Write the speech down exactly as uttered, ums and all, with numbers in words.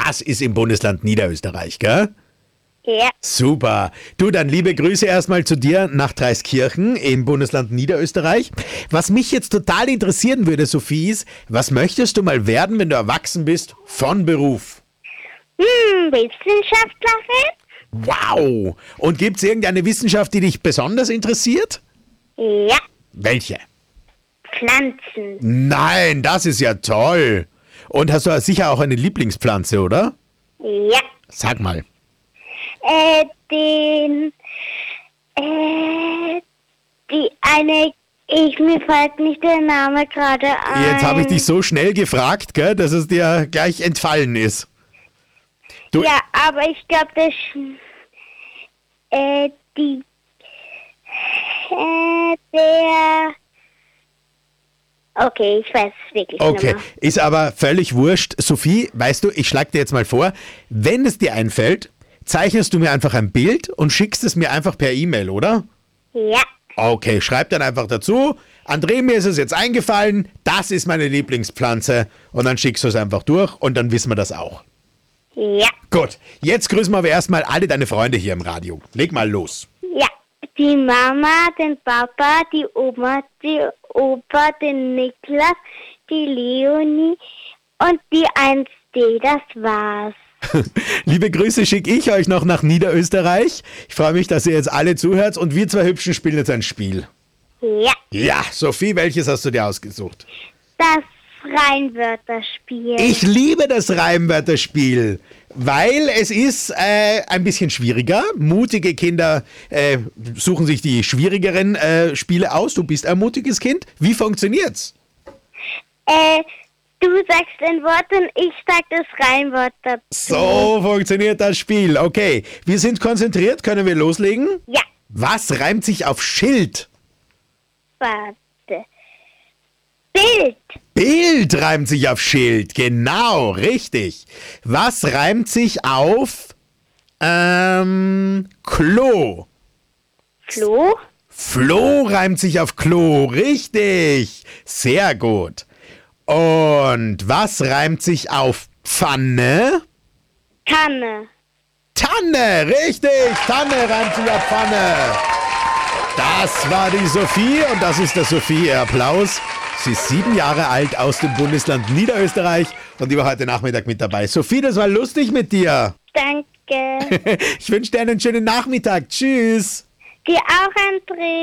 das ist im Bundesland Niederösterreich, gell? Ja. Super. Du, dann liebe Grüße erstmal zu dir nach Dreiskirchen im Bundesland Niederösterreich. Was mich jetzt total interessieren würde, Sophie, ist, was möchtest du mal werden, wenn du erwachsen bist, von Beruf? Hm, Wissenschaftlerin? Wow. Und gibt es irgendeine Wissenschaft, die dich besonders interessiert? Ja. Welche? Pflanzen. Nein, das ist ja toll. Und hast du sicher auch eine Lieblingspflanze, oder? Ja. Sag mal. Äh, den, äh, die eine, ich, mir fällt nicht der Name gerade ein. Jetzt habe ich dich so schnell gefragt, gell, dass es dir gleich entfallen ist. Du, Ja, aber ich glaube, das, äh, die, äh, der, okay, ich weiß es wirklich nicht Okay, mehr. ist aber völlig wurscht. Sophie, weißt du, ich schlage dir jetzt mal vor, wenn es dir einfällt, zeichnest du mir einfach ein Bild und schickst es mir einfach per E-Mail, oder? Ja. Okay, schreib dann einfach dazu. André, mir ist es jetzt eingefallen, das ist meine Lieblingspflanze. Und dann schickst du es einfach durch und dann wissen wir das auch. Ja. Gut, jetzt grüßen wir aber erstmal alle deine Freunde hier im Radio. Leg mal los. Ja. Die Mama, den Papa, die Oma, die Opa, den Niklas, die Leonie und die eins D. Das war's. Liebe Grüße schicke ich euch noch nach Niederösterreich. Ich freue mich, dass ihr jetzt alle zuhört und wir zwei Hübschen spielen jetzt ein Spiel. Ja. Ja, Sophie, welches hast du dir ausgesucht? Das Reimwörterspiel. Ich liebe das Reimwörterspiel, weil es ist äh, ein bisschen schwieriger. Mutige Kinder äh, suchen sich die schwierigeren äh, Spiele aus. Du bist ein mutiges Kind. Wie funktioniert's? Äh, du sagst ein Wort und ich sag das Reimwort dazu. So funktioniert das Spiel. Okay, wir sind konzentriert. Können wir loslegen? Ja. Was reimt sich auf Schild? Warte. Bild. Bild reimt sich auf Schild. Genau, richtig. Was reimt sich auf ähm, Klo? Klo. Floh reimt sich auf Klo. Richtig. Sehr gut. Und was reimt sich auf Pfanne? Kanne. Tanne. Richtig. Tanne reimt sich auf Pfanne. Das war die Sophie und das ist der Sophie. Ihr Applaus. Sie ist sieben Jahre alt aus dem Bundesland Niederösterreich und die war heute Nachmittag mit dabei. Sophie, das war lustig mit dir. Danke. Ich wünsche dir einen schönen Nachmittag. Tschüss. Dir auch, André.